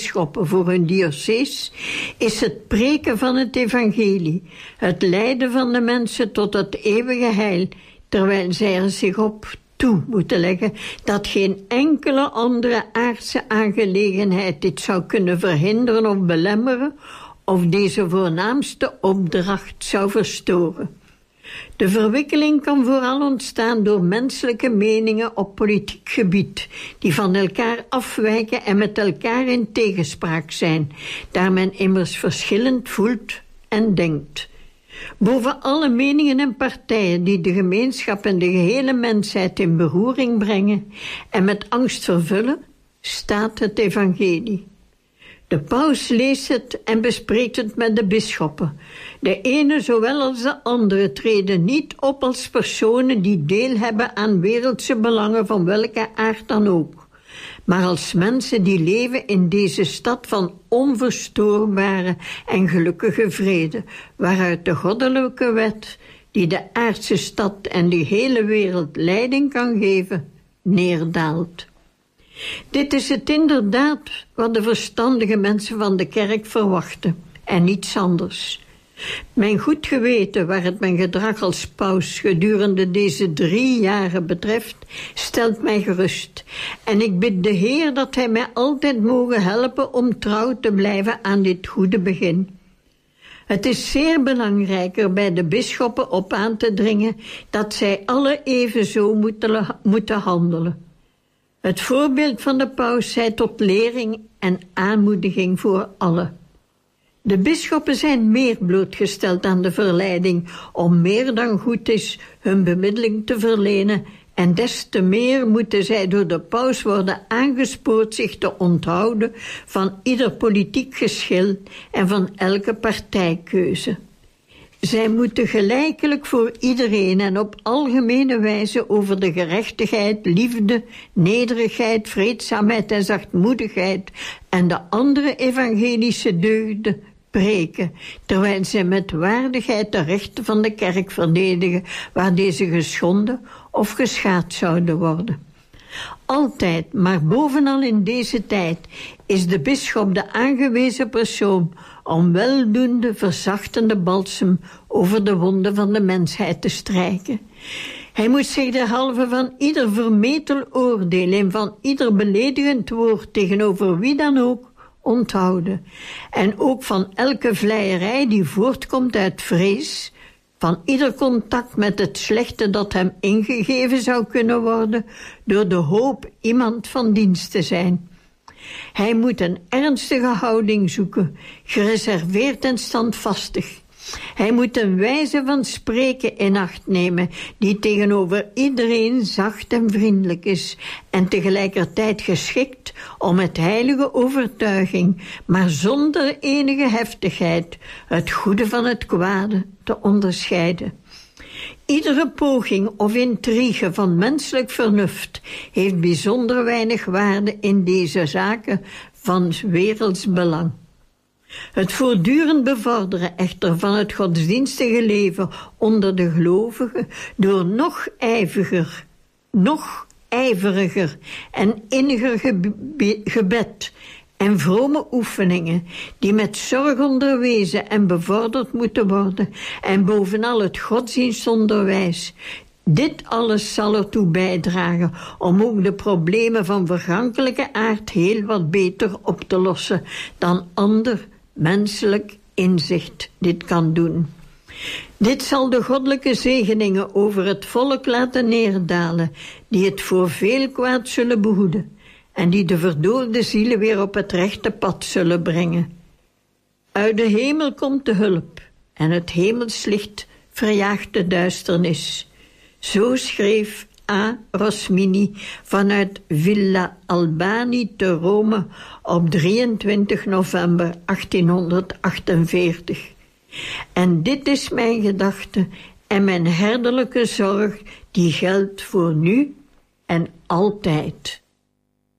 bisschoppen voor hun diocese is het preken van het evangelie, het leiden van de mensen tot het eeuwige heil, terwijl zij er zich op toe moeten leggen dat geen enkele andere aardse aangelegenheid dit zou kunnen verhinderen of belemmeren, of deze voornaamste opdracht zou verstoren. De verwikkeling kan vooral ontstaan door menselijke meningen op politiek gebied, die van elkaar afwijken en met elkaar in tegenspraak zijn, daar men immers verschillend voelt en denkt. Boven alle meningen en partijen die de gemeenschap en de gehele mensheid in beroering brengen en met angst vervullen, staat het evangelie. De paus leest het en bespreekt het met de bisschoppen. De ene zowel als de andere treden niet op als personen die deel hebben aan wereldse belangen van welke aard dan ook, maar als mensen die leven in deze stad van onverstoorbare en gelukkige vrede, waaruit de goddelijke wet, die de aardse stad en de hele wereld leiding kan geven, neerdaalt. Dit is het inderdaad wat de verstandige mensen van de kerk verwachten, en niets anders. Mijn goed geweten, waar het mijn gedrag als paus gedurende deze 3 jaren betreft, stelt mij gerust. En ik bid de Heer dat Hij mij altijd mogen helpen om trouw te blijven aan dit goede begin. Het is zeer belangrijk er bij de bisschoppen op aan te dringen dat zij alle evenzo moeten handelen. Het voorbeeld van de paus zij tot lering en aanmoediging voor allen. De bisschoppen zijn meer blootgesteld aan de verleiding om meer dan goed is hun bemiddeling te verlenen, en des te meer moeten zij door de paus worden aangespoord zich te onthouden van ieder politiek geschil en van elke partijkeuze. Zij moeten gelijkelijk voor iedereen en op algemene wijze over de gerechtigheid, liefde, nederigheid, vreedzaamheid en zachtmoedigheid en de andere evangelische deugden preken, terwijl zij met waardigheid de rechten van de kerk verdedigen, waar deze geschonden of geschaad zouden worden. Altijd, maar bovenal in deze tijd, is de bisschop de aangewezen persoon om weldoende, verzachtende balsem over de wonden van de mensheid te strijken. Hij moet zich derhalve van ieder vermetel oordeel en van ieder beledigend woord tegenover wie dan ook onthouden. En ook van elke vleierij die voortkomt uit vrees, van ieder contact met het slechte dat hem ingegeven zou kunnen worden, door de hoop iemand van dienst te zijn. Hij moet een ernstige houding zoeken, gereserveerd en standvastig. Hij moet een wijze van spreken in acht nemen, die tegenover iedereen zacht en vriendelijk is, en tegelijkertijd geschikt om met heilige overtuiging, maar zonder enige heftigheid, het goede van het kwade te onderscheiden. Iedere poging of intrige van menselijk vernuft heeft bijzonder weinig waarde in deze zaken van werelds belang. Het voortdurend bevorderen echter van het godsdienstige leven onder de gelovigen door nog ijveriger en inniger gebed en vrome oefeningen die met zorg onderwezen en bevorderd moeten worden, en bovenal het godsdienstonderwijs. Dit alles zal ertoe bijdragen om ook de problemen van vergankelijke aard heel wat beter op te lossen dan ander menselijk inzicht dit kan doen. Dit zal de goddelijke zegeningen over het volk laten neerdalen, die het voor veel kwaad zullen behoeden en die de verdoolde zielen weer op het rechte pad zullen brengen. Uit de hemel komt de hulp en het hemelslicht verjaagt de duisternis. Zo schreef A. Rosmini vanuit Villa Albani te Rome op 23 november 1848. En dit is mijn gedachte en mijn herderlijke zorg die geldt voor nu en altijd.